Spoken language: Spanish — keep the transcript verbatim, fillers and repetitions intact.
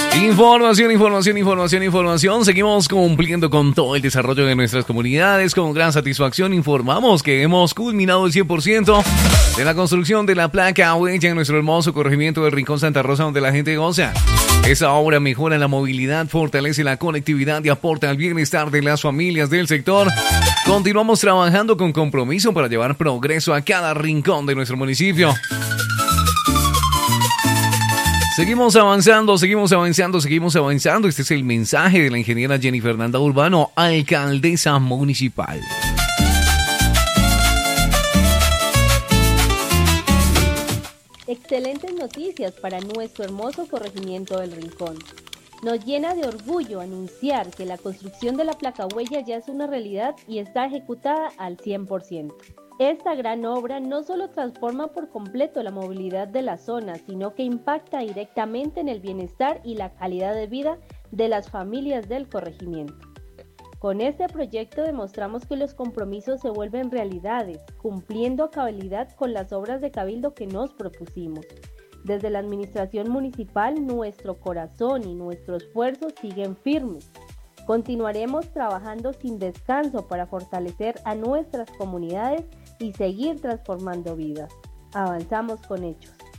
Información, información, información, información. Seguimos cumpliendo con todo el desarrollo de nuestras comunidades. Con gran satisfacción informamos que hemos culminado el cien por ciento de la construcción de la placa huella en nuestro hermoso corregimiento del Rincón Santa Rosa, donde la gente goza. Esa obra mejora la movilidad, fortalece la conectividad y aporta al bienestar de las familias del sector. Continuamos trabajando con compromiso para llevar progreso a cada rincón de nuestro municipio. Seguimos avanzando, seguimos avanzando, seguimos avanzando. Este es el mensaje de la ingeniera Jenny Fernanda Urbano, alcaldesa municipal. Excelentes noticias para nuestro hermoso corregimiento del Rincón. Nos llena de orgullo anunciar que la construcción de la placa huella ya es una realidad y está ejecutada al cien por ciento. Esta gran obra no solo transforma por completo la movilidad de la zona, sino que impacta directamente en el bienestar y la calidad de vida de las familias del corregimiento. Con este proyecto demostramos que los compromisos se vuelven realidades, cumpliendo a cabalidad con las obras de cabildo que nos propusimos. Desde la administración municipal, nuestro corazón y nuestro esfuerzo siguen firmes. Continuaremos trabajando sin descanso para fortalecer a nuestras comunidades y seguir transformando vidas. Avanzamos con hechos.